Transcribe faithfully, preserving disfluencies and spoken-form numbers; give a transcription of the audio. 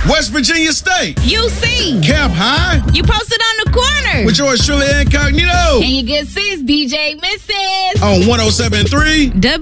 West Virginia State. U C. Camp High. You posted on the corner. With yours truly, Incognito. And your good sis, D J Missus On one oh seven point three.